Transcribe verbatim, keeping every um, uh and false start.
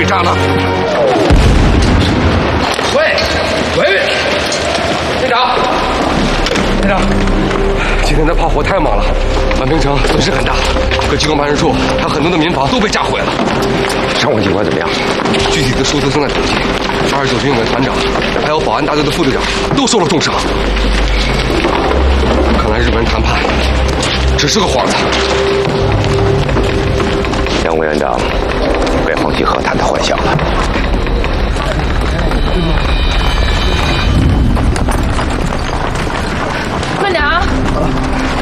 炸了。喂，喂，队长，队长，今天的炮火太猛了，满屏城损失很大，各机关办事处还有很多的民房都被炸毁了。 伤亡情况怎么样？ 具体的数字正在统计。二十九军委团长，还有保安大队的副队长都受了重伤。看来日本人谈判只是个幌子。 杨委员长，别放弃和谈的幻想了。 慢点啊！